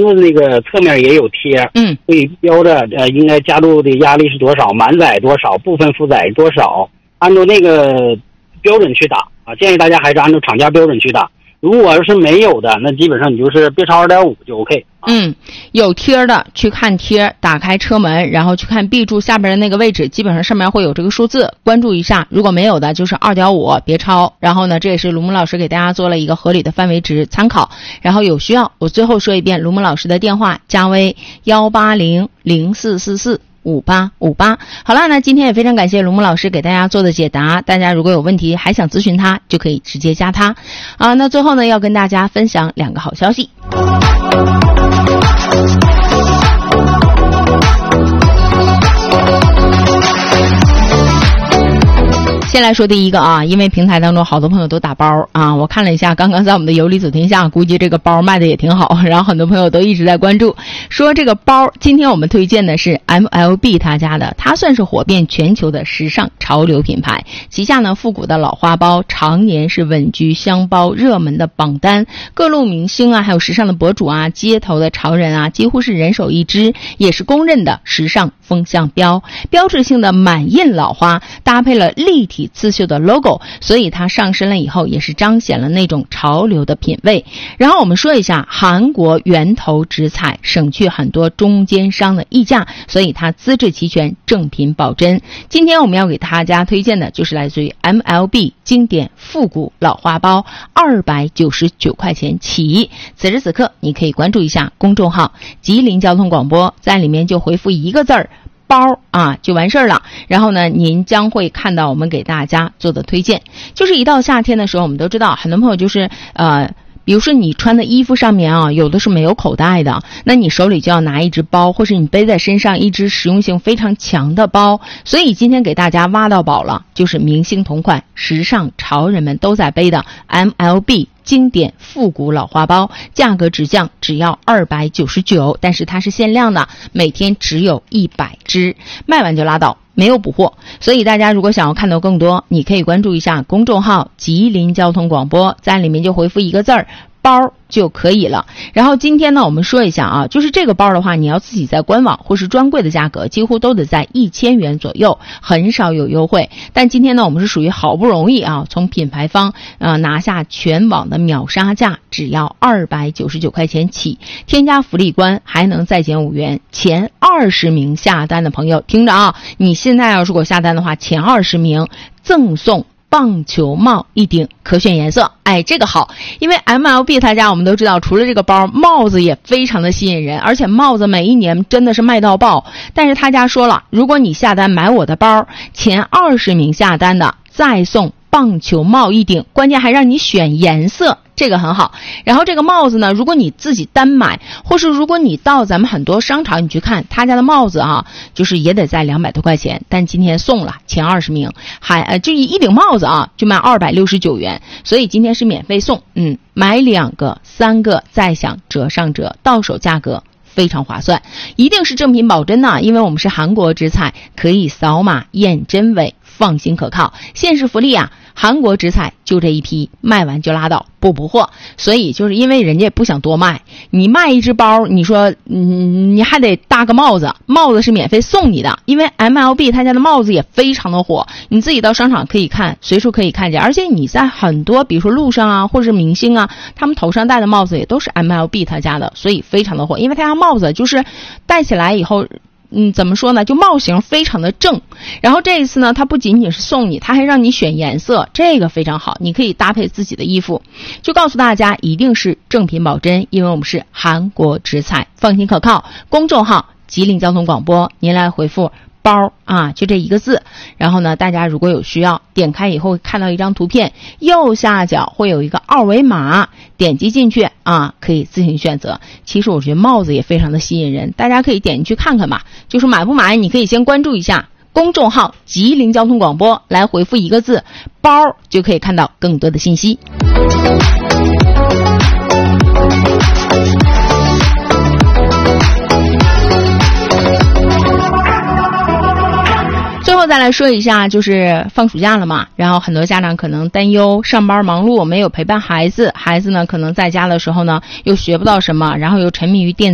子那个侧面也有贴，会标着应该加注的压力是多少，满载多少，部分负载多少，按照那个标准去打啊。建议大家还是按照厂家标准去打。如果要是没有的，那基本上你就是别超 2.5 就 OK。 有贴的去看贴，打开车门，然后去看 B 柱下边的那个位置，基本上上面会有这个数字，关注一下。如果没有的，就是 2.5 别超。然后呢，这也是卢木老师给大家做了一个合理的范围值参考。然后有需要，我最后说一遍卢木老师的电话，加微18004445858。好了，那今天也非常感谢卢木老师给大家做的解答。大家如果有问题还想咨询他，就可以直接加他啊。那最后呢，要跟大家分享2个好消息。先来说第一个啊，因为平台当中好多朋友都打包啊，我看了一下，刚刚在我们的有理走天下，估计这个包卖的也挺好，然后很多朋友都一直在关注，说这个包，今天我们推荐的是 MLB 他家的，它算是火遍全球的时尚潮流品牌，旗下呢复古的老花包常年是稳居箱包热门的榜单，各路明星啊，还有时尚的博主啊，街头的潮人啊，几乎是人手一只，也是公认的时尚风向标。标志性的满印老花搭配了立体刺绣的 logo， 所以它上身了以后也是彰显了那种潮流的品味。然后我们说一下韩国源头直采，省去很多中间商的溢价，所以它资质齐全，正品保真。今天我们要给大家推荐的就是来自于 MLB 经典复古老花包，299块钱起。此时此刻你可以关注一下公众号吉林交通广播，在里面就回复一个字儿包啊就完事儿了。然后呢，您将会看到我们给大家做的推荐。就是一到夏天的时候，我们都知道很多朋友就是比如说你穿的衣服上面啊，有的是没有口袋的，那你手里就要拿一只包，或是你背在身上一只实用性非常强的包。所以今天给大家挖到宝了，就是明星同款，时尚潮人们都在背的 MLB 经典复古老花包，价格直降，只要299，但是它是限量的，每天只有100只，卖完就拉倒，没有补货。所以大家如果想要看到更多，你可以关注一下公众号吉林交通广播，在里面就回复一个字儿包就可以了。然后今天呢，我们说一下啊，就是这个包的话，你要自己在官网或是专柜的价格几乎都得在1000元左右，很少有优惠。但今天呢，我们是属于好不容易啊，从品牌方拿下全网的秒杀价，只要299块钱起，添加福利关还能再减5元。前20名下单的朋友听着啊，你现在要如果下单的话，前20名赠送棒球帽1顶，可选颜色。哎，这个好，因为 MLB 他家我们都知道，除了这个包，帽子也非常的吸引人，而且帽子每一年真的是卖到爆。但是他家说了，如果你下单买我的包，前20名下单的再送棒球帽1顶，关键还让你选颜色，这个很好。然后这个帽子呢，如果你自己单买，或是如果你到咱们很多商场你去看他家的帽子啊，就是也得在200多块钱，但今天送了前20名，还这一顶帽子啊就卖269元，所以今天是免费送。买2个3个再享折上折，到手价格非常划算，一定是正品保真呢，因为我们是韩国直采，可以扫码验真伪，放心可靠。限时福利啊，韩国直采就这一批，卖完就拉倒，不补货。所以就是因为人家也不想多卖，你卖一只包，你说你还得搭个帽子，帽子是免费送你的。因为 MLB 他家的帽子也非常的火，你自己到商场可以看，随处可以看见，而且你在很多比如说路上啊，或者是明星啊，他们头上戴的帽子也都是 MLB 他家的，所以非常的火。因为他家帽子就是戴起来以后怎么说呢，就帽型非常的正。然后这一次呢，它不仅仅是送你，它还让你选颜色，这个非常好，你可以搭配自己的衣服。就告诉大家一定是正品保真，因为我们是韩国直采，放心可靠。公众号吉林交通广播，您来回复包啊，就这一个字。然后呢，大家如果有需要，点开以后会看到一张图片，右下角会有一个二维码，点击进去啊，可以自行选择。其实我觉得帽子也非常的吸引人，大家可以点进去看看吧。就是买不买，你可以先关注一下公众号吉林交通广播，来回复一个字包，就可以看到更多的信息。最后再来说一下，就是放暑假了嘛，然后很多家长可能担忧上班忙碌，没有陪伴孩子，孩子呢可能在家的时候呢又学不到什么，然后又沉迷于电